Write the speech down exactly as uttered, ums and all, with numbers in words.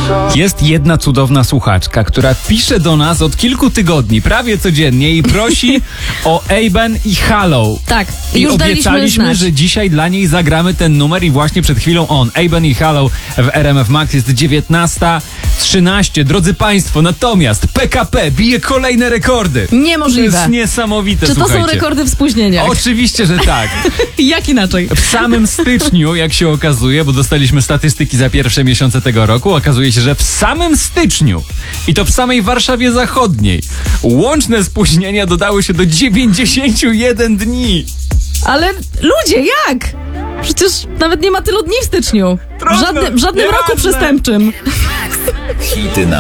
Jest jedna cudowna słuchaczka, która pisze do nas od kilku tygodni, prawie codziennie i prosi o Ejben i Hallow. Tak, I już daliśmy obiecaliśmy, znać. że dzisiaj dla niej zagramy ten numer i właśnie przed chwilą on. Ejben i Hallow w R M F Max jest dziewiętnasta trzynaście. Drodzy Państwo, natomiast P K P bije kolejne rekordy. Niemożliwe. To jest niesamowite, Czy to słuchajcie. są rekordy w spóźnieniach? Oczywiście, że tak. Jak inaczej? W samym styczniu, jak się okazuje, bo dostaliśmy statystyki za pierwsze miesiące tego roku, okazuje się, że w samym styczniu i to w samej Warszawie Zachodniej łączne spóźnienia dodały się do dziewięćdziesięciu jeden dni. Ale ludzie, jak? Przecież nawet nie ma tylu dni w styczniu. W Trudno, żadnym, w żadnym nieważne. roku przestępczym. Hity na